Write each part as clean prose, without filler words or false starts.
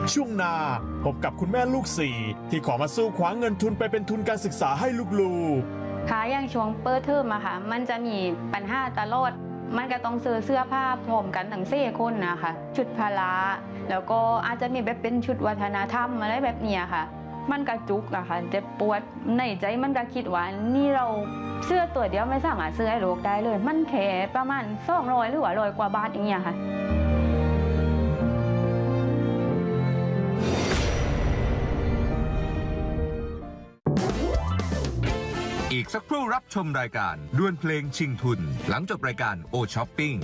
ช่วงหน้าพบกับคุณแม่ลูกสี่ที่ขอมาสู้คว้าเงินทุนไปเป็นทุนการศึกษาให้ลูกๆค่ะอย่างช่วงเปิดเทอมอะค่ะมันจะมีปัญหาตลอดมันก็ต้องซื้อเสื้อผ้าพร้อมกันทั้ง4 คนนะคะชุดพละแล้วก็อาจจะมีแบบเป็นชุดวัฒนธรรมอะไรแบบนี้ค่ะมันกระจุกอะค่ะเจ็บปวดในใจมันก็คิดว่านี่เราเสื้อตัวเดียวไม่สามารถซื้อให้ลูกได้เลยมันแค่ประมาณ200หรือว่า100 กว่าบาทอย่างเงี้ยค่ะอีกสักครู่รับชมรายการดวลเพลงชิงทุนหลังจบรายการโอช้อปปิ้ง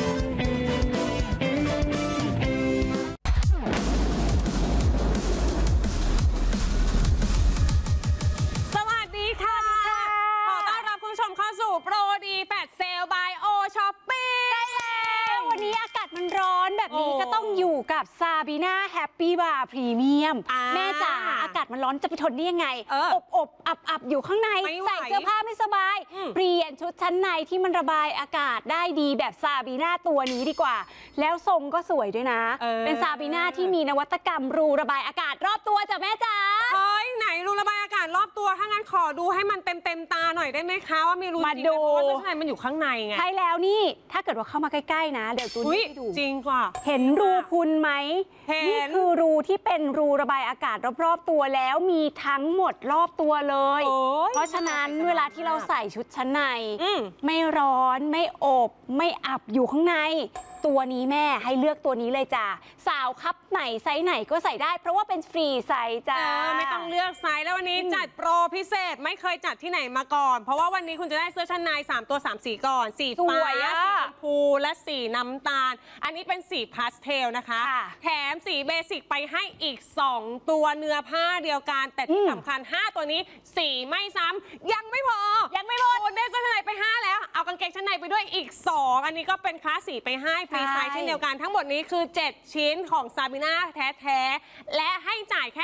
สวัสดีค่ะขอต้อนรับคุณผู้ชมเข้าสู่โปรดีแฟลชเซลบายโอช้อปปิ้งได้แล้ววันนี้อากาศมันร้อนแบบนี้ก็ต้องอยู่กับซาบีน่าแฮปปี้บาร์พรีเมียมแม่จ๋าอากาศมันร้อนจะไปทนได้ยังไงอบอับอยู่ข้างในใส่เสื้อผ้าไม่สบายเปลี่ยนชุดชั้นในที่มันระบายอากาศได้ดีแบบซาบีน่าตัวนี้ดีกว่าแล้วทรงก็สวยด้วยนะเป็นซาบีน่าที่มีนวัตกรรมรูระบายอากาศรอบตัวจ้ะแม่จ๋าเฮ้ยไหนรูระบายอากาศรอบตัวถ้างั้นขอดูให้มันเต็มตาหน่อยได้ไหมคะว่ามีรูจริงไหมเพราะว่าชั้นในมันอยู่ข้างในไงใช่แล้วนี่ถ้าเกิดว่าเข้ามาใกล้ๆนะเดี๋ยวตูนให้ดูจริงกว่าเห็นรูพุนไหมนี่คือรูที่เป็นรูระบายอากาศรอบๆตัวแล้วมีทั้งหมดรอบตัวเลยเพราะฉะนั้นเวลาที่เราใส่ชุดชั้นในไม่ร้อนไม่อบไม่อับอยู่ข้างในตัวนี้แม่ให้เลือกตัวนี้เลยจ้ะสาวคัพไหนไซส์ไหนก็ใส่ได้เพราะว่าเป็นฟรีไซส์จ้าไม่ต้องเลือกไซส์แล้ววันนี้จัดโปรพิเศษไม่เคยจัดที่ไหนมาก่อนเพราะว่าวันนี้คุณจะได้เสื้อชั้นใน3 ตัว 3 สีก่อนสีฟ้าสีชมพูและสีน้ำตาลอันนี้เป็นสีพาสเทลนะคะแถมสีเบสิกไปให้อีก2 ตัวเนื้อผ้าเดียวกันแต่ที่สำคัญ5 ตัวนี้สีไม่ซ้ำยังไม่พอคุณได้เสื้อชั้นในไป5แล้วเอากางเกงชั้นในไปด้วยอีก2อันนี้ก็เป็นคลาสสีไปให้ฟรีไซส์เช่นเดียวกันทั้งหมดนี้คือ7 ชิ้นของซาบีน่าแท้ๆและให้จ่ายแค่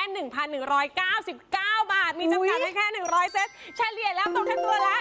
1,199 บาทมีจำกัดแค่100 เซตเฉลี่ยแล้วตกแค่ตัวละ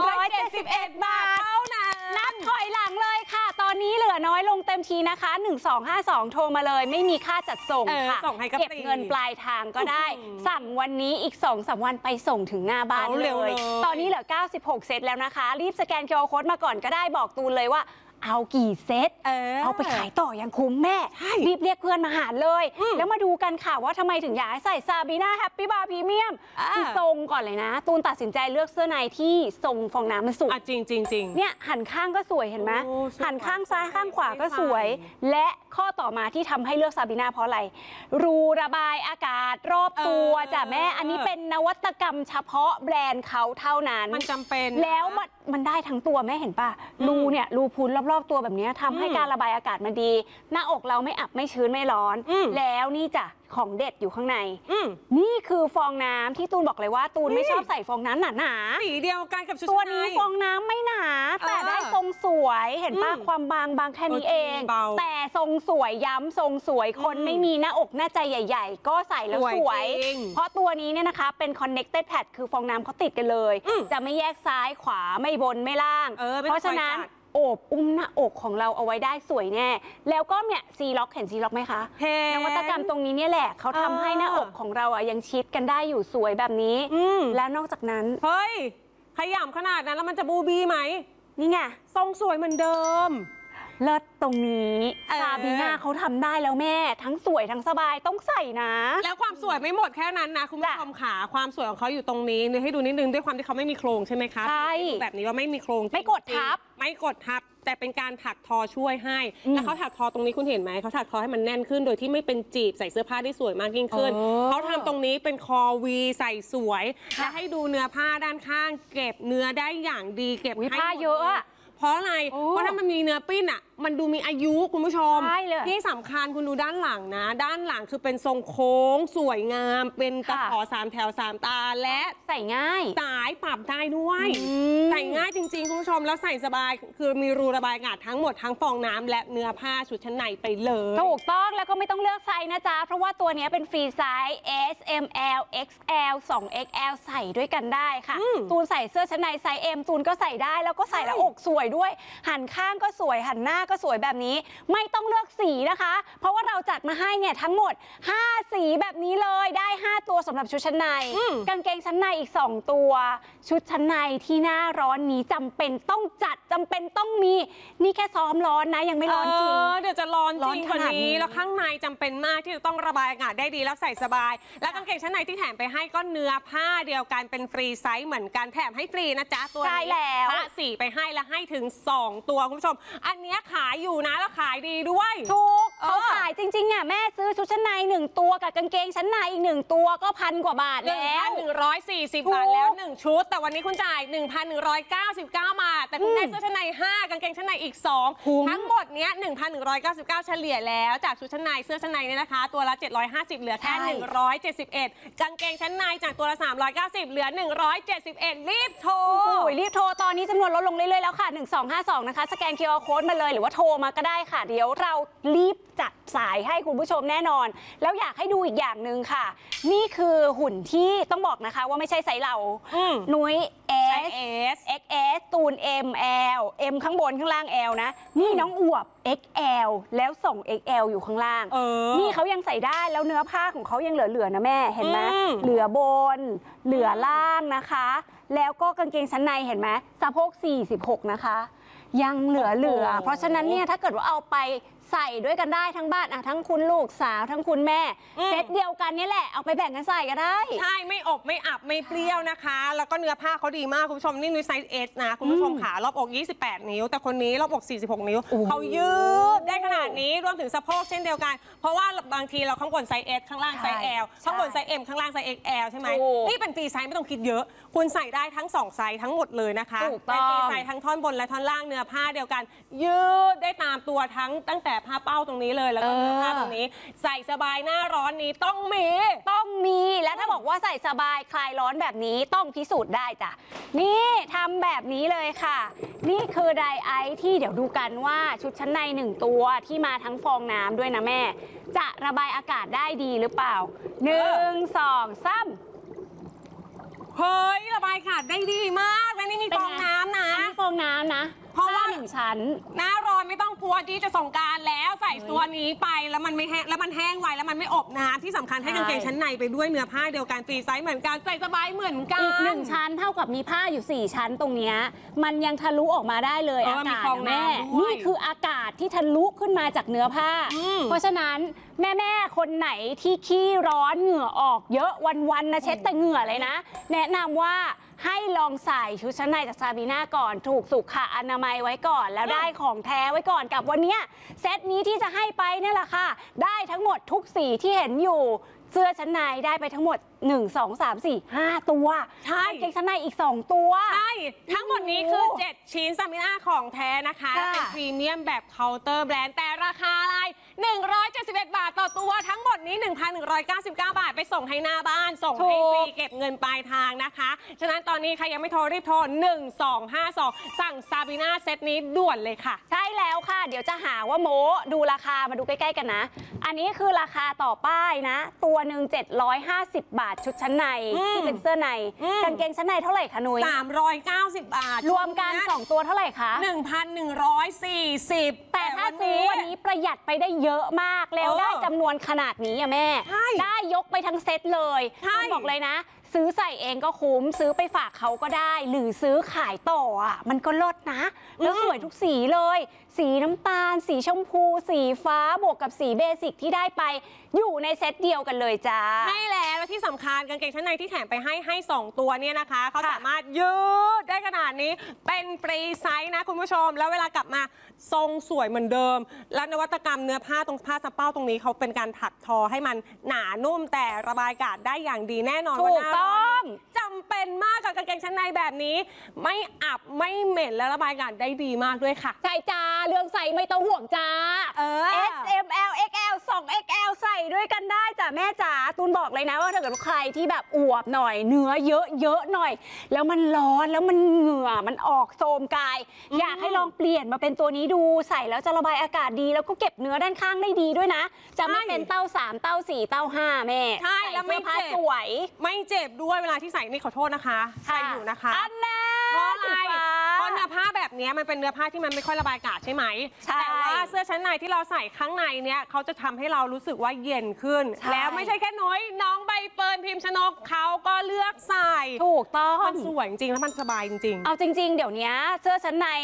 171 บาทเท่านั้นนับถอยหลังเลยค่ะตอนนี้เหลือน้อยลงเต็มทีนะคะ1252โทรมาเลยไม่มีค่าจัดส่งค่ะเก็บเงินปลายทางก็ได้สั่งวันนี้อีก 2-3 วันไปส่งถึงหน้าบ้านเลยตอนนี้เหลือ96 เซตแล้วนะคะรีบสแกน QR Code มาก่อนก็ได้บอกตูนเลยว่าเอากี่เซตเอาไปขายต่ออย่างคุ้มแม่รีบเรียกเพื่อนมาหาเลยแล้วมาดูกันค่ะว่าทำไมถึงอยากให้ใส่ซาบีน่าแฮปปี้บาร์พรีเมียมที่ทรงก่อนเลยนะตูนตัดสินใจเลือกเสื้อในที่ทรงฟองน้ำมันสวยจริงเนี่ยหันข้างก็สวยเห็นไหมหันข้างซ้ายข้างขวาก็สวยและข้อต่อมาที่ทำให้เลือกซาบีน่าเพราะอะไรรูระบายอากาศรอบตัวจ้ะแม่อันนี้เป็นนวัตกรรมเฉพาะแบรนด์เขาเท่านั้นมันจำเป็นแล้วมันได้ทั้งตัวแม่เห็นป่ะรูเนี่ยรูพุนรอบๆตัวแบบนี้ทำให้การระบายอากาศมันดีหน้าอกเราไม่อับไม่ชื้นไม่ร้อนแล้วนี่จ้ะของเด็ดอยู่ข้างในนี่คือฟองน้ำที่ตูนบอกเลยว่าตูนไม่ชอบใส่ฟองน้ำหนาๆสีเดียวกันกับชุดตัวนี้ฟองน้ำไม่หนาแต่ได้ทรงสวยเห็นป่ะความบางแค่นี้เองแต่ทรงสวยย้ำทรงสวยคนไม่มีหน้าอกหน้าใจใหญ่ๆก็ใส่แล้วสวยเพราะตัวนี้เนี่ยนะคะเป็น connected pad คือฟองน้ำเขาติดกันเลยจะไม่แยกซ้ายขวาไม่บนไม่ล่างเพราะฉะนั้นโอบอุ้มหน้าอกของเราเอาไว้ได้สวยแน่แล้วก็เนี่ยซีล็อกเห็นซีล็อกไหมคะนวัตกรรมตรงนี้เนี่ยแหละเขาทำให้หน้าอกของเราอ่ะยังชิดกันได้อยู่สวยแบบนี้แล้วนอกจากนั้นเฮ้ยขยำขนาดนั้นแล้วมันจะบูบี้ไหมนี่ไงทรงสวยเหมือนเดิมเลิศตรงนี้ซาบีน่าเขาทำได้แล้วแม่ทั้งสวยทั้งสบายต้องใส่นะแล้วความสวยไม่หมดแค่นั้นนะคุณผู้ชมค่ะความสวยของเขาอยู่ตรงนี้ให้ดูนิดนึงด้วยความที่เขาไม่มีโครงใช่ไหมคะใช่แบบนี้ว่าไม่มีโครงไม่กดทับแต่เป็นการถักทอช่วยให้แล้วเขาถักทอตรงนี้คุณเห็นไหมเขาถักทอให้มันแน่นขึ้นโดยที่ไม่เป็นจีบใส่เสื้อผ้าได้สวยมากยิ่งขึ้นเขาทำตรงนี้เป็นคอวีใส่สวยและให้ดูเนื้อผ้าด้านข้างเก็บเนื้อได้อย่างดีเก็บผ้าเยอะเพราะอะไรเพราะถ้ามันมีเนื้อปิ้นอ่ะมันดูมีอายุคุณผู้ชมที่สำคัญคุณดูด้านหลังนะด้านหลังคือเป็นทรงโค้งสวยงามเป็นตะขอ3 แถว 3 ตาและใส่ง่ายสายปรับได้ด้วยใส่ง่ายจริงๆคุณผู้ชมแล้วใส่สบายคือมีรูระบายอากาศทั้งหมดทั้งฟองน้ำและเนื้อผ้าชุดชั้นในไปเลยถูกต้องแล้วก็ไม่ต้องเลือกไซส์นะจ๊ะเพราะว่าตัวนี้เป็นฟรีไซส์ S M L XL 2XL ใส่ด้วยกันได้ค่ะตูนใส่เสื้อชั้นในไซส์ M ตูนก็ใส่ได้แล้วก็ใส่แล้วอกสวยด้วยหันข้างก็สวยหันหน้าก็สวยแบบนี้ไม่ต้องเลือกสีนะคะเพราะว่าเราจัดมาให้เนี่ยทั้งหมด5สีแบบนี้เลยได้5ตัวสำหรับชุดชั้นในกางเกงชั้นในอีก2ตัวชุดชั้นในที่หน้าร้อนนี้จำเป็นต้องจัดจำเป็นต้องมีนี่แค่ซ้อมร้อนนะยังไม่ร้อนจริงเดี๋ยวจะร้อนจริงกว่านี้แล้วข้างในจำเป็นมากที่จะต้องระบายอากาศได้ดีแล้วใส่สบายแล้วกางเกงชั้นในที่แถมไปให้ก็เนื้อผ้าเดียวกันเป็นฟรีไซส์เหมือนกันแถมให้ฟรีนะจ๊ะตัวนี้พระสีไปให้และให้ถึง2ตัวคุณผู้ชมอันนี้ขายอยู่นะแล้วขายดีด้วยถูกเขาขายจริงๆอ่ะแม่ซื้อชุดชั้นใน1ตัวกับกางเกงชั้นในอีก1ตัวก็1,000 กว่าบาทแล้ว 1,140 บาทแล้ว1ชุดแต่วันนี้คุณจ่าย 1,199 บาทแต่คุณได้เสื้อชั้นใน5กางเกงชั้นในอีก2ทั้งหมดเนี้ย 1,199 เฉลี่ยแล้วจากชุดชั้นในเสื้อชั้นในเนี่ยนะคะตัวละ750เหลือแค่171กางเกงชั้นในจากตัวละ390เหลือ171รีบโทรรีบโทรตอนนี้จำนวนลดลงเรื่อยๆแล้วค่ะ1252นะคะสแกน QR Code มาเลยหรือว่าโทรมาก็ได้ค่ะเดี๋ยวเรารีบจัดสายให้คุณผู้ชมแน่นอนแล้วอยากให้ดูอีกอย่างหนึ่งค่ะนี่คือหุ่นที่ต้องบอกนะคะว่าไม่ใช่ไซส์เรานุ้ย S XS ตูน M L M ข้างบนข้างล่าง L นะนี่น้องอวบ XL แล้วส่ง XL อยู่ข้างล่างนี่เขายังใส่ได้แล้วเนื้อผ้าของเขายังเหลือๆนะแม่เห็นไหมเหลือบนเหลือล่างนะคะแล้วก็กางเกงชั้นในเห็นไหมสะโพก46นะคะยังเหลือเพราะฉะนั้นเนี่ยถ้าเกิดว่าเอาไปใส่ด้วยกันได้ทั้งบ้านทั้งคุณลูกสาวทั้งคุณแม่เซตเดียวกันนี่แหละเอาไปแบ่งกันใส่ก็ได้ใช่ไม่อบไม่อับไม่เปรี้ยวนะคะแล้วก็เนื้อผ้าเขาดีมากคุณผู้ชมนี่นุ้ยไซส์ S นะคุณผู้ชมขารอบอก28 นิ้วแต่คนนี้รอบอก46 นิ้วเขายืดได้ขนาดนี้รวมถึงสะโพกเช่นเดียวกันเพราะว่าบางทีเราข้างบนไซส์ S ข้างล่างไซส์ L ข้างบนไซส์ M ข้างล่างไซส์ XL ใช่ไหมนี่เป็นฟรีไซส์ไม่ต้องคิดเยอะคุณใส่ได้ทั้ง2ไซส์ทั้งหมดเลยนะคะเป็นฟรีไซส์ทั้งท่อนบนและท่อนล่างเนื้อผ้าเดียวกันยืดได้ตามตัวตั้งแต่ผ้าเป้าตรงนี้เลยแล้วก็ผ้าตรงนี้ใส่สบายหน้าร้อนนี้ต้องมีและถ้าบอกว่าใส่สบายคลายร้อนแบบนี้ต้องพิสูจน์ได้จ้ะนี่ทำแบบนี้เลยค่ะนี่คือไดไอซ์ที่เดี๋ยวดูกันว่าชุดชั้นใน1ตัวที่มาทั้งฟองน้ำด้วยนะแม่จะระบายอากาศได้ดีหรือเปล่า1 2 3 เฮ้ยระบายอากาศได้ดีมากและนี่มีฟองน้ำนะฟองน้ำนะเพราะว่า1 ชั้นหน้าร้อนไม่ต้องกลัวที่จะส่งการแล้วใส่ตัวนี้ไปแล้วมันไม่แห้งแล้วมันแห้งไวแล้วมันไม่อบน้ำที่สำคัญให้กางเกงชั้นในไปด้วยเนื้อผ้าเดียวกันฟรีไซส์เหมือนกันใส่สบายเหมือนกันอีก1 ชั้นเท่ากับมีผ้าอยู่4 ชั้นตรงนี้มันยังทะลุออกมาได้เลยอากาศแม่นี่คืออากาศที่ทะลุขึ้นมาจากเนื้อผ้าเพราะฉะนั้นแม่คนไหนที่ขี้ร้อนเหงื่อออกเยอะวันๆนะเช็ดแต่เหงื่อเลยนะแนะนำว่าให้ลองใส่ชุดชั้นในจากซาบีน่าก่อนถูกสุขอนามัยไว้ก่อนแล้วได้ของแท้ไว้ก่อนกับวันนี้เซตนี้ที่จะให้ไปนี่แหละค่ะได้ทั้งหมดทุกสีที่เห็นอยู่เสื้อชั้นในได้ไปทั้งหมด1 2 3 4 5ตัวใช่กางเกงชั้นในอีก2ตัวใช่ทั้งหมดนี้คือ7ชิ้นซาบีน่าของแท้นะคะเป็นพรีเมียมแบบเคาน์เตอร์แบรนด์แต่ราคาอะไร171 บาทต่อตัวทั้งหมดนี้ 1,199 บาทไปส่งให้หน้าบ้านส่งให้ฟรีเก็บเงินปลายทางนะคะฉะนั้นตอนนี้ใครยังไม่โทรรีบโทร1252สั่งซาบีน่าเซตนี้ด่วนเลยค่ะใช่แล้วค่ะเดี๋ยวจะหาว่าโม้ดูราคามาดูใกล้ๆกันนะอันนี้คือราคาต่อป้ายนะตัวหนึ่ง750 บาทชุดชั้นในที่เป็นเสื้อในกางเกงชั้นในเท่าไหร่คะนุ้ย 390 บาทรวมกัน2ตัวเท่าไหร่คะ 1,140 แต่ถ้าซื้อวันนี้ประหยัดไปได้เยอะมากแล้วได้จำนวนขนาดนี้อะแม่ได้ยกไปทั้งเซตเลยต้องบอกเลยนะซื้อใส่เองก็คุ้มซื้อไปฝากเขาก็ได้หรือซื้อขายต่ออ่ะมันก็ลดนะแล้วสวยทุกสีเลยสีน้ำตาลสีชมพูสีฟ้าบวกกับสีเบสิกที่ได้ไปอยู่ในเซตเดียวกันเลยจ้าใช่แล้วที่สำคัญกางเกงชั้นในที่แถมไปให้2ตัวเนี่ยนะคะเขาสามารถยืดได้ขนาดนี้เป็นฟรีไซส์นะคุณผู้ชมแล้วเวลากลับมาทรงสวยเหมือนเดิมและนวัตกรรมเนื้อผ้าตรงผ้าสะเป้าตรงนี้เขาเป็นการถักทอให้มันหนานุ่มแต่ระบายอากาศได้อย่างดีแน่นอนว่าหน้าร้อนจำเป็นมากกับกางเกงชั้นในแบบนี้ไม่อับไม่เหม็นและระบายอากาศได้ดีมากด้วยค่ะใช่จ้าเรื่องใส่ไม่ต้องห่วงจ้าS M L X L 2 XL ใส่ด้วยกันได้จ้ะแม่จ๋าตูนบอกเลยนะว่าถ้าเกิดใครที่แบบอวบหน่อยเนื้อเยอะหน่อยแล้วมันร้อนแล้วมันเหงื่อมันออกโทรมกายอยากให้ลองเปลี่ยนมาเป็นตัวนี้ดูใส่แล้วจะระบายอากาศดีแล้วก็เก็บเนื้อด้านข้างได้ดีด้วยนะจะไม่เป็นเต้า3เต้า4เต้า5แม่ใช่แล้วไม่เจ็บสวยไม่เจ็บด้วยเวลาที่ใส่นี่ขอโทษนะคะใส่อยู่นะคะอันแน่เพราะอะไรเพราะเนื้อผ้าแบบนี้มันเป็นเนื้อผ้าที่มันไม่ค่อยระบายอากาศใช่ไหมใช่แต่ว่าเสื้อชั้นในที่เราใส่ข้างในเนี้ยเขาจะทำให้เรารู้สึกว่าเย็นขึ้น แล้วไม่ใช่แค่น้องใบเฟิร์นพิมพ์ชนกเขาก็เลือกใส่ถูกต้องมันสวยจริงๆแล้วมันสบายจริงๆเอาจริงๆเดี๋ยวนี้เสื้อชั้นใน